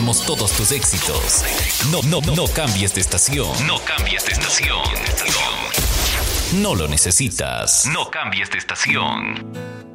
recordamos todos tus éxitos. No cambies de estación. No cambies de estación. No lo necesitas. No cambies de estación.